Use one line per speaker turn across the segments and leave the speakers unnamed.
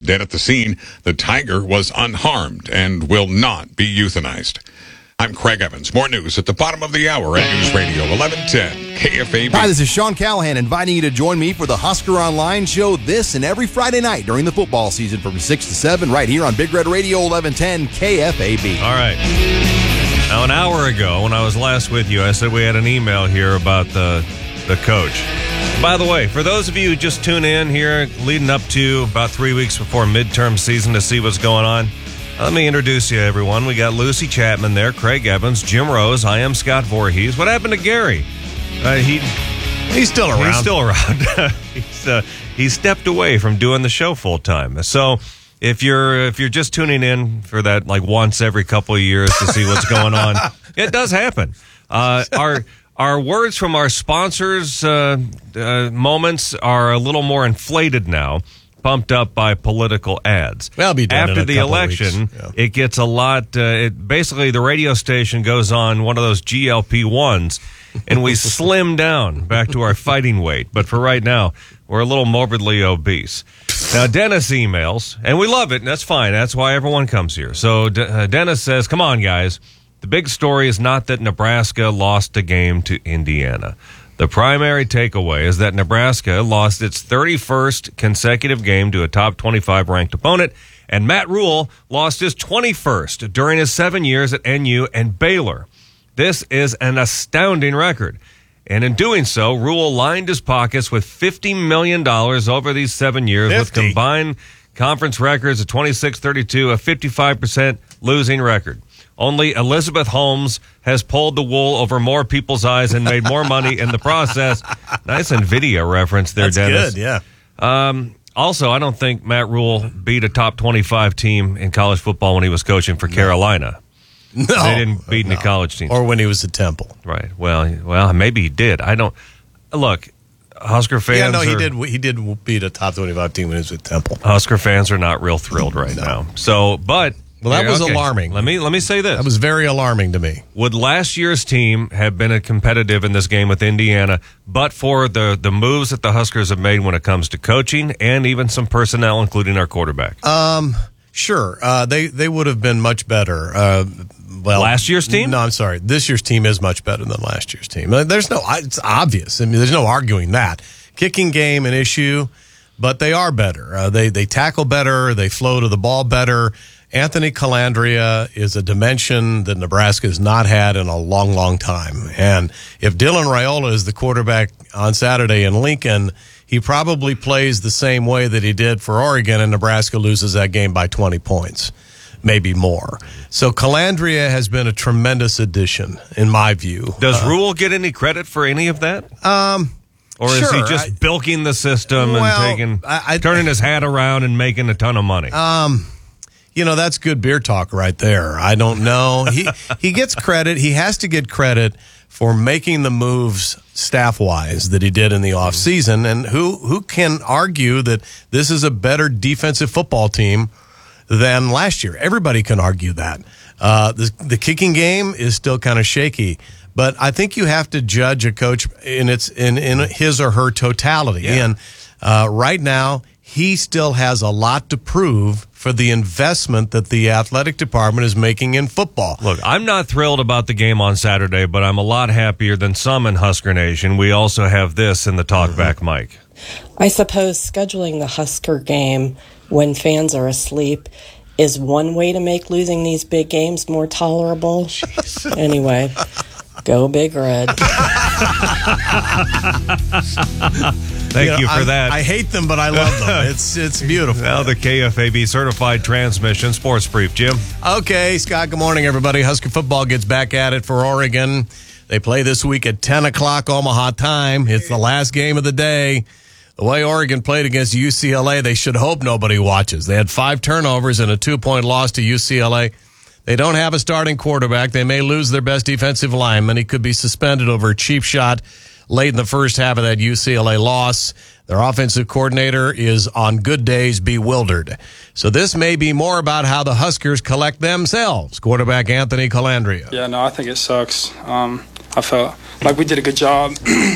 dead at the scene. The tiger was unharmed and will not be euthanized. I'm Craig Evans. More news at the bottom of the hour at News Radio 1110 KFAB.
Hi, this is Sean Callahan inviting you to join me for the Husker Online show this and every Friday night during the football season from 6 to 7 right here on Big Red Radio 1110 KFAB.
All right. Now, an hour ago, when I was last with you, I said we had an email here about the coach. By the way, for those of you who just tune in here leading up to about 3 weeks before midterm season to see what's going on, let me introduce you, everyone. We got Lucy Chapman there, Craig Evans, Jim Rose. I am Scott Voorhees. What happened to Gary?
He's still around.
He's still around. He stepped away from doing the show full time. So if you're just tuning in for that, like once every couple of years to see what's going on, it does happen. Our words from our sponsors moments are a little more inflated now, pumped up by political ads.
Well, be done
after
in a
the
couple
election.
Weeks. Yeah.
It gets a lot. Basically, the radio station goes on one of those GLP-1s, and we slim down back to our fighting weight. But for right now, we're a little morbidly obese. Now, Dennis emails, and we love it, and that's fine. That's why everyone comes here. So Dennis says, come on, guys. The big story is not that Nebraska lost a game to Indiana. The primary takeaway is that Nebraska lost its 31st consecutive game to a top 25 ranked opponent, and Matt Rule lost his 21st during his 7 years at NU and Baylor. This is an astounding record. And in doing so, Rule lined his pockets with $50 million over these 7 years
50.
with combined conference records of 26-32, a 55% losing record. Only Elizabeth Holmes has pulled the wool over more people's eyes and made more money in the process. Nice NVIDIA reference there,
That's
Dennis.
good, yeah.
Also, I don't think Matt Rule beat a top 25 team in college football when he was coaching for Carolina.
No.
They didn't beat any college teams.
Or when he was at Temple.
Right. Well, maybe he did. I don't. Look, Husker fans.
Yeah, no, he did beat a top 25 team when he was at Temple.
Husker fans are not real thrilled right now. So, but.
Well, that was alarming.
Let me say this.
That was very alarming to me.
Would last year's team have been competitive in this game with Indiana, but for the moves that the Huskers have made when it comes to coaching and even some personnel, including our quarterback?
Sure. They would have been much better.
Last year's team?
No, I'm sorry. This year's team is much better than last year's team. It's obvious. I mean, there's no arguing that. Kicking game an issue, but they are better. They tackle better. They flow to the ball better. Anthony Calandria is a dimension that Nebraska has not had in a long, long time. And if Dylan Raiola is the quarterback on Saturday in Lincoln, he probably plays the same way that he did for Oregon, and Nebraska loses that game by 20 points, maybe more. So Calandria has been a tremendous addition, in my view.
Does Rule get any credit for any of that? Or is he just bilking the system and turning his hat around and making a ton of money?
That's good beer talk right there. I don't know. He gets credit. He has to get credit for making the moves staff-wise that he did in the offseason. And who can argue that this is a better defensive football team than last year? Everybody can argue that. The kicking game is still kind of shaky. But I think you have to judge a coach in his or her totality.
Yeah.
And right now, he still has a lot to prove for the investment that the athletic department is making in football.
Look, I'm not thrilled about the game on Saturday, but I'm a lot happier than some in Husker Nation. We also have this in the talkback mic.
I suppose scheduling the Husker game when fans are asleep is one way to make losing these big games more tolerable. Anyway, go Big Red.
Thank you for that.
I hate them, but I love them. It's beautiful.
Now the KFAB certified transmission sports brief, Jim.
Okay, Scott, good morning, everybody. Husker football gets back at it for Oregon. They play this week at 10 o'clock Omaha time. It's the last game of the day. The way Oregon played against UCLA, they should hope nobody watches. They had 5 turnovers and a 2-point loss to UCLA. They don't have a starting quarterback. They may lose their best defensive lineman. He could be suspended over a cheap shot late in the first half of that UCLA loss. Their offensive coordinator is on good days bewildered. So this may be more about how the Huskers collect themselves. Quarterback Anthony Calandria.
Yeah, no, I think it sucks. I felt like we did a good job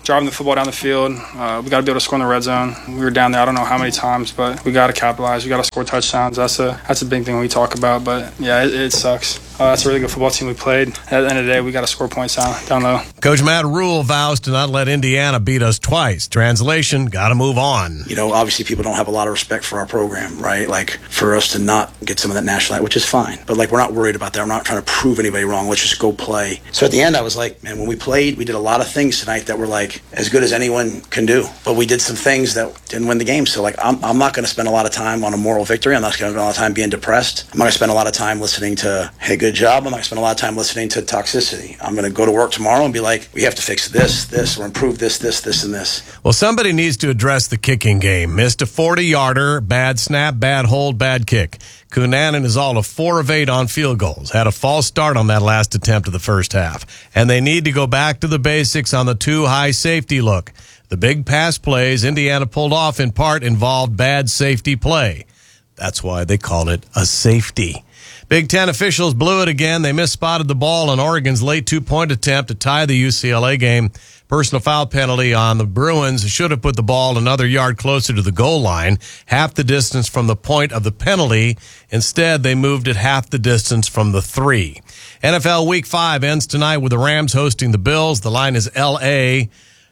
driving the football down the field. We got to be able to score in the red zone. We were down there I don't know how many times, but we got to capitalize. We got to score touchdowns. That's a big thing we talk about. But yeah, it sucks. That's a really good football team we played. At the end of the day, we got to score points down low.
Coach Matt Rule vows to not let Indiana beat us twice. Translation, got to move on.
You know, obviously people don't have a lot of respect for our program, right? Like, for us to not get some of that national, which is fine. But, like, we're not worried about that. We're not trying to prove anybody wrong. Let's just go play. So at the end, I was like, man, when we played, we did a lot of things tonight that were, like, as good as anyone can do. But we did some things that didn't win the game. So, like, I'm not going to spend a lot of time on a moral victory. I'm not going to spend a lot of time being depressed. I'm not going to spend a lot of time listening to, hey, good job. I'm not going to spend a lot of time listening to toxicity. I'm going to go to work tomorrow and be like, we have to fix this, or improve this, and this.
Well, somebody needs to address the kicking game. Missed a 40-yarder, bad snap, bad hold, bad kick. Cunanan is all of 4 of 8 on field goals. Had a false start on that last attempt of the first half. And they need to go back to the basics on the too high safety look. The big pass plays Indiana pulled off in part involved bad safety play. That's why they call it a safety. Big Ten officials blew it again. They misspotted the ball on Oregon's late 2-point attempt to tie the UCLA game. Personal foul penalty on the Bruins. Should have put the ball another yard closer to the goal line, half the distance from the point of the penalty. Instead, they moved it half the distance from the 3. NFL Week 5 ends tonight with the Rams hosting the Bills. The line is L.A.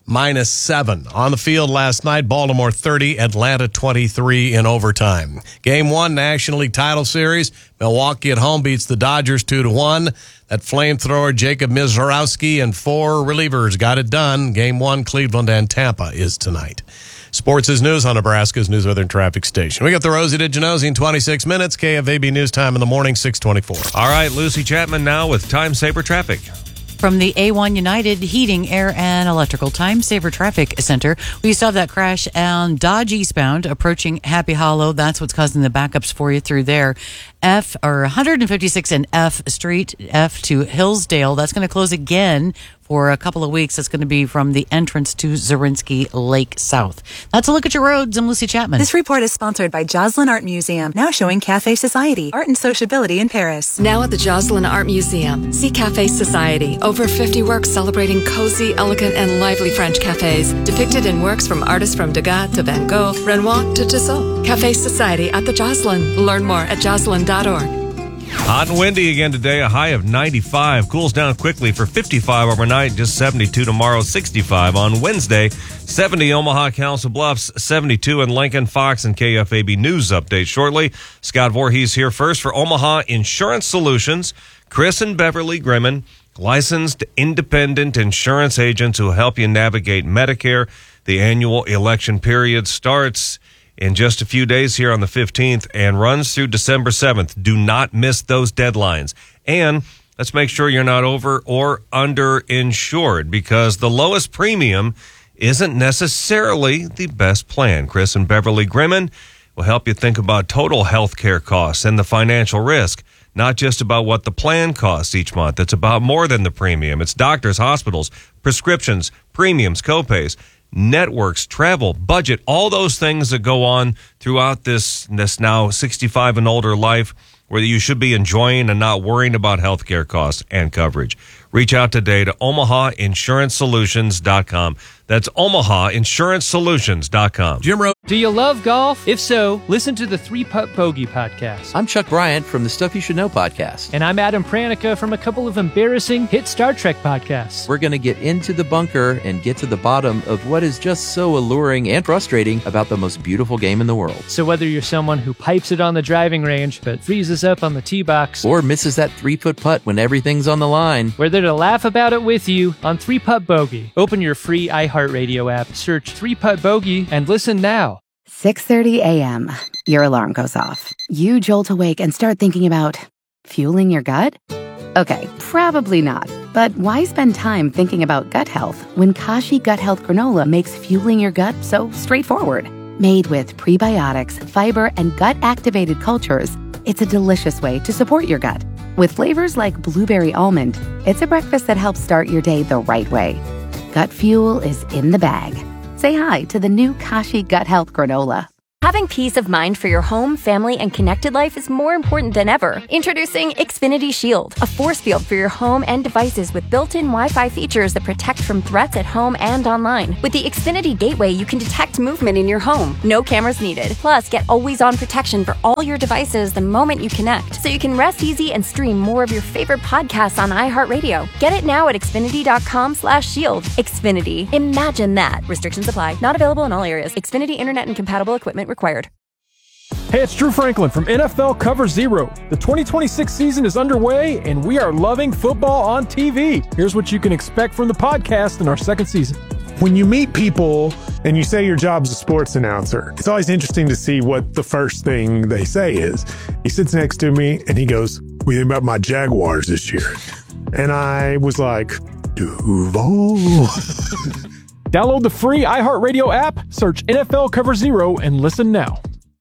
-7. On the field last night, Baltimore 30, Atlanta 23 in overtime. Game 1, National League title series. Milwaukee at home beats the Dodgers 2-1. That flamethrower, Jacob Mizorowski, and 4 relievers got it done. Game 1, Cleveland and Tampa is tonight. Sports is news on Nebraska's News Weather and Traffic Station. We got the Rosie DiGenosi in 26 minutes. KFAB News Time in the morning, 6:24.
All right, Lucy Chapman now with Time Saver Traffic.
From the A1 United Heating, Air, and Electrical Time Saver Traffic Center, we still have that crash on Dodge eastbound approaching Happy Hollow. That's what's causing the backups for you through there. 156 and F Street, F to Hillsdale. That's going to close again for a couple of weeks. That's going to be from the entrance to Zorinsky Lake South. That's a look at your roads. I'm Lucy Chapman.
This report is sponsored by Joslin Art Museum, now showing Café Society, art and sociability in Paris.
Now at the Joslin Art Museum, see Café Society. Over 50 works celebrating cozy, elegant, and lively French cafes, depicted in works from artists from Degas to Van Gogh, Renoir to Tissot. Café Society at the Joslin. Learn more at joslin.org.
Hot and windy again today, a high of 95. Cools down quickly for 55 overnight, just 72 tomorrow, 65 on Wednesday. 70 Omaha, Council Bluffs, 72 in Lincoln. Fox and KFAB News update shortly. Scott Voorhees here first for Omaha Insurance Solutions. Chris and Beverly Grimmin, licensed independent insurance agents who help you navigate Medicare. The annual election period starts in just a few days here on the 15th and runs through December 7th. Do not miss those deadlines. And let's make sure you're not over or underinsured, because the lowest premium isn't necessarily the best plan. Chris and Beverly Grimmin will help you think about total health care costs and the financial risk, not just about what the plan costs each month. It's about more than the premium. It's doctors, hospitals, prescriptions, premiums, copays, networks, travel, budget, all those things that go on throughout this now 65 and older life, where you should be enjoying and not worrying about healthcare costs and coverage. Reach out today to OmahaInsuranceSolutions.com. That's OmahaInsuranceSolutions.com.
Jim Rose.
Do you love golf? If so, listen to the 3-Putt Bogey podcast.
I'm Chuck Bryant from the Stuff You Should Know podcast.
And I'm Adam Pranica from a couple of embarrassing hit Star Trek podcasts.
We're going to get into the bunker and get to the bottom of what is just so alluring and frustrating about the most beautiful game in the world.
So whether you're someone who pipes it on the driving range but freezes up on the tee box,
or misses that 3-foot putt when everything's on the line,
we're there to laugh about it with you on 3-Putt Bogey. Open your free iHeartRadio app, search 3-Putt Bogey, and listen now.
6:30 a.m. Your alarm goes off. You jolt awake and start thinking about fueling your gut? Okay, probably not. But why spend time thinking about gut health when Kashi Gut Health Granola makes fueling your gut so straightforward? Made with prebiotics, fiber, and gut-activated cultures, it's a delicious way to support your gut. With flavors like blueberry almond, it's a breakfast that helps start your day the right way. Gut fuel is in the bag. Say hi to the new Kashi Gut Health Granola.
Having peace of mind for your home, family, and connected life is more important than ever. Introducing Xfinity Shield, a force field for your home and devices with built-in Wi-Fi features that protect from threats at home and online. With the Xfinity Gateway, you can detect movement in your home. No cameras needed. Plus, get always-on protection for all your devices the moment you connect, so you can rest easy and stream more of your favorite podcasts on iHeartRadio. Get it now at Xfinity.com/shield. Xfinity. Imagine that. Restrictions apply. Not available in all areas. Xfinity Internet and compatible equipment required.
Hey, it's Drew Franklin from NFL Cover Zero. The 2026 season is underway, and we are loving football on TV. Here's what you can expect from the podcast in our second season.
When you meet people and you say your job's a sports announcer, it's always interesting to see what the first thing they say is. He sits next to me and he goes, "What do you think about my Jaguars this year?" And I was like, Duval.
Download the free iHeartRadio app, search NFL Cover Zero, and listen now.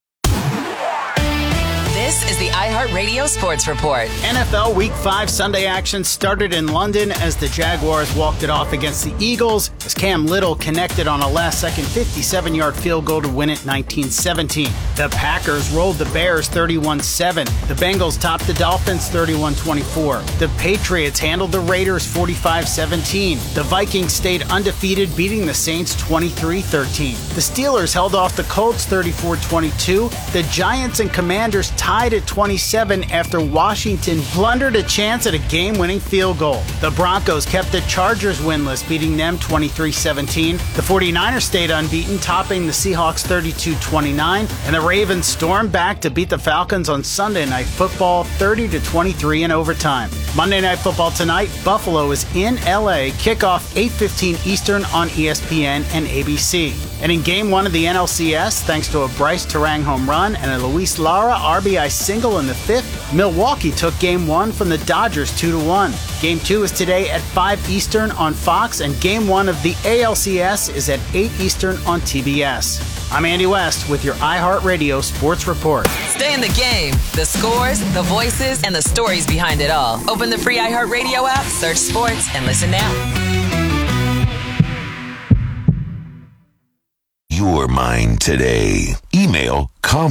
This is the iHeartRadio Sports Report.
NFL Week 5 Sunday action started in London as the Jaguars walked it off against the Eagles as Cam Little connected on a last-second 57-yard field goal to win it 19-17. The Packers rolled the Bears 31-7. The Bengals topped the Dolphins 31-24. The Patriots handled the Raiders 45-17. The Vikings stayed undefeated, beating the Saints 23-13. The Steelers held off the Colts 34-22. The Giants and Commanders tied at 27 after Washington blundered a chance at a game-winning field goal. The Broncos kept the Chargers winless, beating them 23-17. The 49ers stayed unbeaten, topping the Seahawks 32-29. And the Ravens stormed back to beat the Falcons on Sunday Night Football 30-23 in overtime. Monday Night Football tonight, Buffalo is in L.A. Kickoff 8:15 Eastern on ESPN and ABC. And in Game 1 of the NLCS, thanks to a Bryce Terang home run and a Luis Lara RBI single in the 5th, Milwaukee took Game 1 from the Dodgers 2-1. Game 2 is today at 5 Eastern on Fox, and Game 1 of the ALCS is at 8 Eastern on TBS. I'm Andy West with your iHeartRadio Sports Report.
Stay in the game. The scores, the voices, and the stories behind it all. Open the free iHeartRadio app, search sports, and listen now.
Your mind today. Email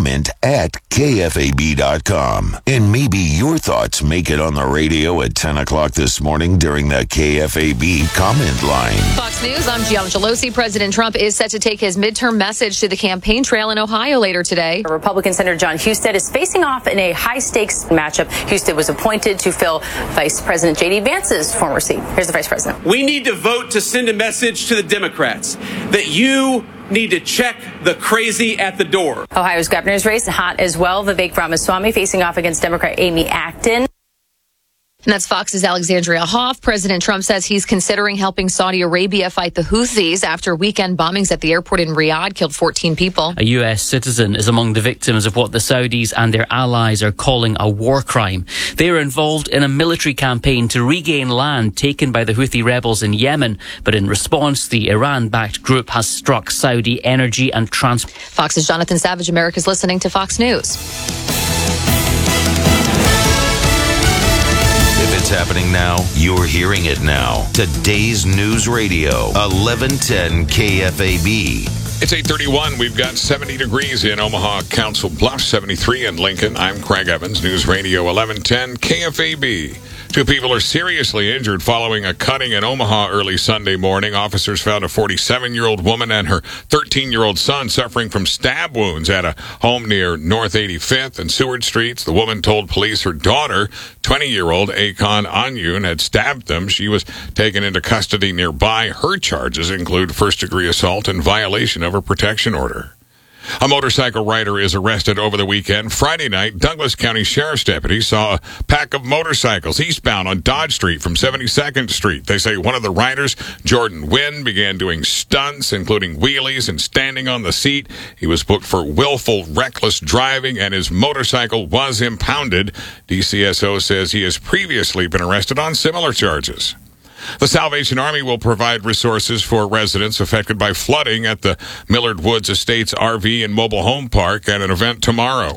comment@kfab.com. And maybe your thoughts make it on the radio at 10 o'clock this morning during the KFAB comment line.
Fox News, I'm Gianna Gelosi. President Trump is set to take his midterm message to the campaign trail in Ohio later today.
Republican Senator John Husted is facing off in a high-stakes matchup. Husted was appointed to fill Vice President J.D. Vance's former seat. Here's the Vice President.
We need to vote to send a message to the Democrats that you need to check the crazy at the door.
Ohio's governor's race hot as well. Vivek Ramaswamy facing off against Democrat Amy Acton.
And that's Fox's Alexandria Hoff. President Trump says he's considering helping Saudi Arabia fight the Houthis after weekend bombings at the airport in Riyadh killed 14 people.
A U.S. citizen is among the victims of what the Saudis and their allies are calling a war crime. They are involved in a military campaign to regain land taken by the Houthi rebels in Yemen. But in response, the Iran-backed group has struck Saudi energy and transport.
Fox's Jonathan Savage. America's listening to Fox News.
It's happening now. You're hearing it now. Today's News Radio, 1110 KFAB.
It's 8:31. We've got 70 degrees in Omaha, Council Bluffs, 73 in Lincoln. I'm Craig Evans, News Radio 1110 KFAB. 2 people are seriously injured following a cutting in Omaha early Sunday morning. Officers found a 47-year-old woman and her 13-year-old son suffering from stab wounds at a home near North 85th and Seward Streets. The woman told police her daughter, 20-year-old Akon Anyun, had stabbed them. She was taken into custody nearby. Her charges include first-degree assault and violation of her protection order. A motorcycle rider is arrested over the weekend. Friday night, Douglas County Sheriff's deputies saw a pack of motorcycles eastbound on Dodge Street from 72nd Street. They say one of the riders, Jordan Wynn, began doing stunts, including wheelies and standing on the seat. He was booked for willful, reckless driving, and his motorcycle was impounded. DCSO says he has previously been arrested on similar charges. The Salvation Army will provide resources for residents affected by flooding at the Millard Woods Estates RV and Mobile Home Park at an event tomorrow.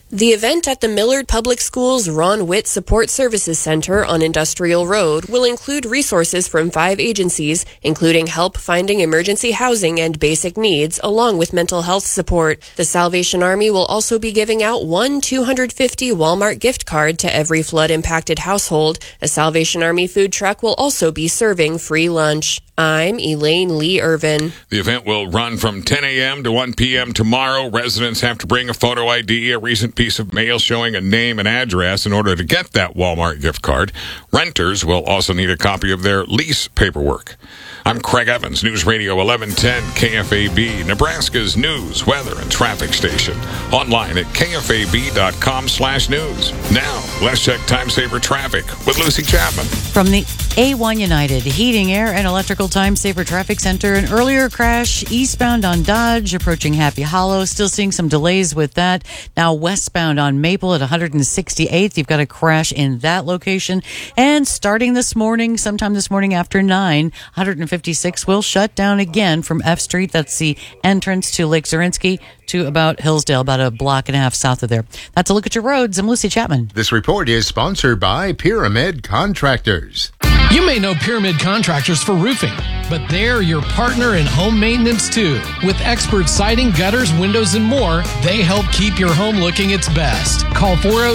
The event at the Millard Public Schools Ron Witt Support Services Center on Industrial Road will include resources from 5 agencies, including help finding emergency housing and basic needs, along with mental health support. The Salvation Army will also be giving out one $250 Walmart gift card to every flood-impacted household. A Salvation Army food truck will also be serving free lunch. I'm Elaine Lee Irvin.
The event will run from 10 a.m. to 1 p.m. tomorrow. Residents have to bring a photo ID, a recent piece of mail showing a name and address in order to get that Walmart gift card. Renters will also need a copy of their lease paperwork. I'm Craig Evans, News Radio 1110 KFAB, Nebraska's news, weather, and traffic station. Online at kfab.com/news. Now, let's check Time Saver traffic with Lucy Chapman.
From the A1 United Heating, Air, and Electrical Time Saver Traffic Center, an earlier crash eastbound on Dodge approaching Happy Hollow. Still seeing some delays with that. Now westbound on Maple at 168th. You've got a crash in that location. And starting this morning, sometime this morning after 9, 156 will shut down again from F Street. That's the entrance to Lake Zorinsky to about Hillsdale, about a block and a half south of there. That's a look at your roads. I'm Lucy Chapman.
This report is sponsored by Pyramid Contractors.
You may know Pyramid Contractors for roofing, but they're your partner in home maintenance too. With expert siding, gutters, windows, and more, they help keep your home looking its best. Call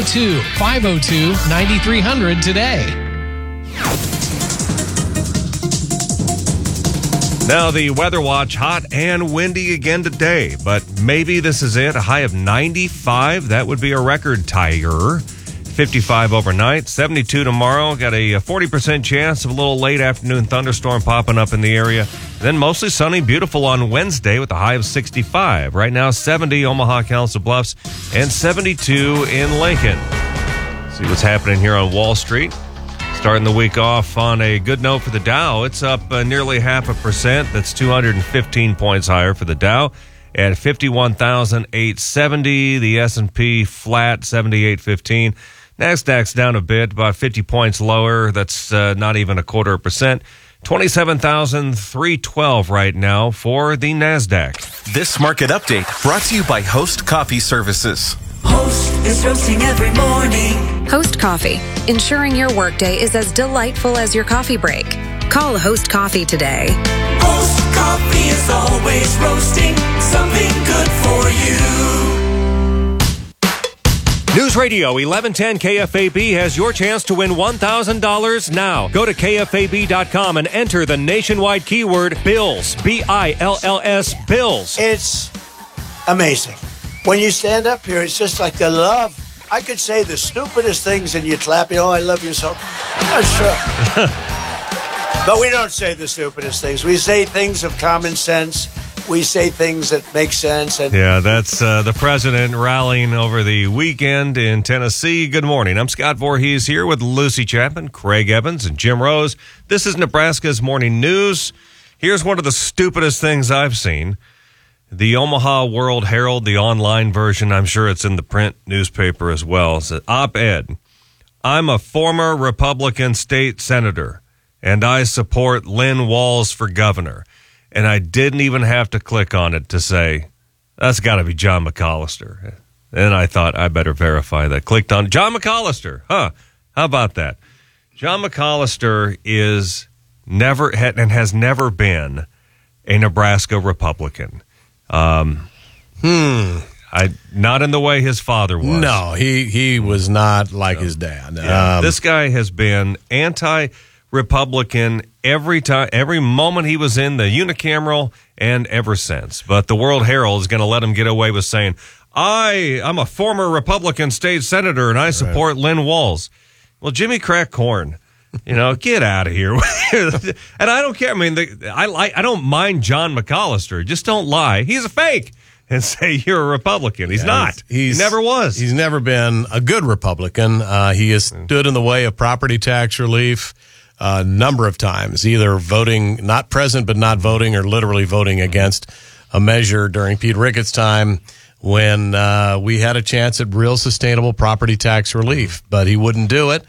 402-502-9300 today.
Now the Weather Watch, hot and windy again today, but maybe this is it. A high of 95, that would be a record tire. 55 overnight, 72 tomorrow. Got a 40% chance of a little late afternoon thunderstorm popping up in the area. Then mostly sunny, beautiful on Wednesday with a high of 65. Right now, 70 Omaha, Council Bluffs, and 72 in Lincoln. See what's happening here on Wall Street. Starting the week off on a good note for the Dow. It's up nearly 0.5%. That's 215 points higher for the Dow at 51,870. The S&P flat, 78.15. NASDAQ's down a bit, about 50 points lower. That's not even 0.25%. 27,312 right now for the NASDAQ.
This market update brought to you by Host Coffee Services.
Host is roasting every morning.
Host Coffee, ensuring your workday is as delightful as your coffee break. Call Host Coffee today.
Host Coffee is always roasting something good for you.
News Radio 1110 KFAB has your chance to win $1,000 now. Go to KFAB.com and enter the nationwide keyword BILLS. BILLS, BILLS.
It's amazing. When you stand up here, it's just like the love. I could say the stupidest things and you'd clap, I love you so. I'm sure. But we don't say the stupidest things. We say things of common sense. We say things that make sense. And
yeah, that's the president rallying over the weekend in Tennessee. Good morning. I'm Scott Voorhees here with Lucy Chapman, Craig Evans, and Jim Rose. This is Nebraska's Morning News. Here's one of the stupidest things I've seen. The Omaha World Herald, the online version, I'm sure it's in the print newspaper as well. It's an op-ed. I'm a former Republican state senator, and I support Lynn Walls for governor. And I didn't even have to click on it to say, that's got to be John McCollister. And I thought, I better verify that. Clicked on John McCollister. How about that? John McCollister is never and has never been a Nebraska Republican. Not in the way his father was.
No, he was not like his dad.
Yeah. This guy has been anti-Republican every moment he was in the unicameral and ever since. But the World Herald is going to let him get away with saying, I'm a former Republican state senator and I support Lynn Walls. Well, Jimmy Crack Corn, get out of here. And I don't care. I mean, I don't mind John McCollister. Just don't lie. He's a fake and say you're a Republican. He's not. He never was.
He's never been a good Republican. He has stood in the way of property tax relief a number of times, either voting, not present, but not voting, or literally voting against a measure during Pete Ricketts' time when we had a chance at real sustainable property tax relief, but he wouldn't do it.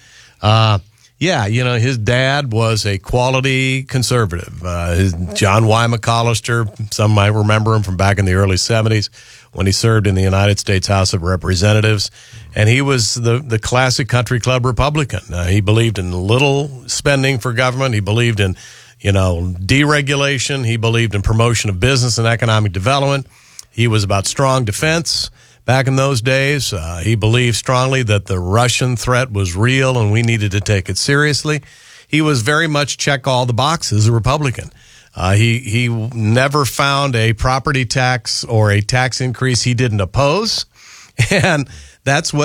His dad was a quality conservative. John Y. McCollister, some might remember him from back in the early 70s, when he served in the United States House of Representatives. And he was the classic country club Republican. He believed in little spending for government. He believed in, deregulation. He believed in promotion of business and economic development. He was about strong defense. Back in those days, he believed strongly that the Russian threat was real and we needed to take it seriously. He was very much check all the boxes, a Republican. He never found a property tax or a tax increase he didn't oppose. And that's what